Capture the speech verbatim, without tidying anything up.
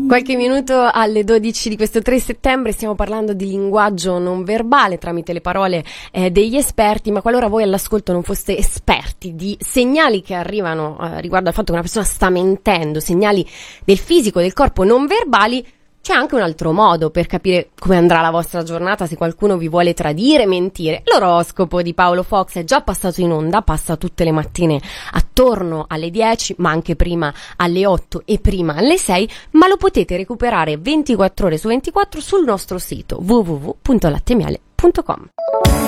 Qualche minuto alle dodici di questo tre settembre stiamo parlando di linguaggio non verbale tramite le parole eh, degli esperti, ma qualora voi all'ascolto non foste esperti di segnali che arrivano eh, riguardo al fatto che una persona sta mentendo, segnali del fisico, del corpo non verbali, c'è anche un altro modo per capire come andrà la vostra giornata se qualcuno vi vuole tradire, mentire. L'oroscopo di Paolo Fox è già passato in onda, passa tutte le mattine attorno alle dieci, ma anche prima alle otto e prima alle sei, ma lo potete recuperare ventiquattro ore su ventiquattro sul nostro sito w w w punto latte miele punto com.